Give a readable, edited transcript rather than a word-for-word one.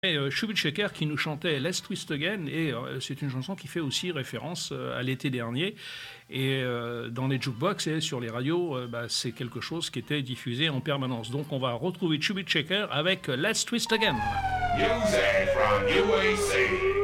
Et Chubut Checker qui nous chantait Let's Twist Again, et c'est une chanson qui fait aussi référence à l'été dernier. Et dans les jukebox et sur les radios, c'est quelque chose qui était diffusé en permanence. Donc on va retrouver Chubut Checker avec Let's Twist Again. Music from UAC.